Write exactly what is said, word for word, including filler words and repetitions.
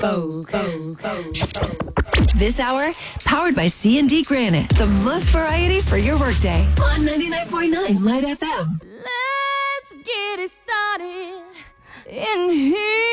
This hour, powered by C and D Granite. The most variety for your workday. On ninety-nine point nine Light F M. Let's get it started in here.